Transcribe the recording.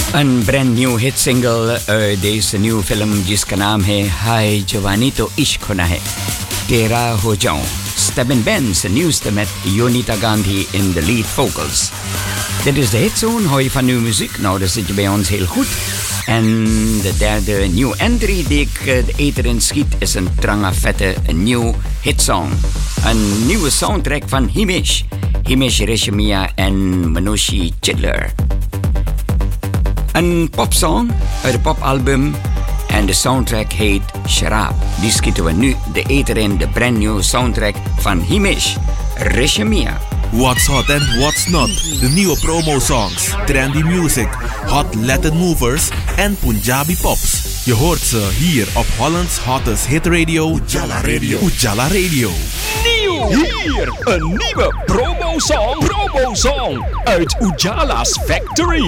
Een brand new hit single uit deze nieuwe film जिसका नाम है हाय जवानी तो इश्क होना है तेरा हो जाऊं. Stebbin Benz, nieuwste met Jonita Gandhi in de lead vocals. Dit is de hitzone, hou je van nieuwe muziek? Nou, dan zit je bij ons heel goed. En de derde new entry die ik de ether in schiet is een trange vette nieuw hitsong. Een nieuwe soundtrack van Himesh Reshamia en Manushi Chidler. Een popsong uit het popalbum en de soundtrack heet Sharab. Die schieten we nu de ether in, de brand new soundtrack van Himesh Reshamia. What's hot and what's not. De nieuwe promo-songs, trendy music, hot Latin movers en Punjabi pops. Je hoort ze hier op Holland's hottest hit radio, Ujala Radio. Ujala Radio. Nieuw hier, een nieuwe promo-song uit Ujala's Factory.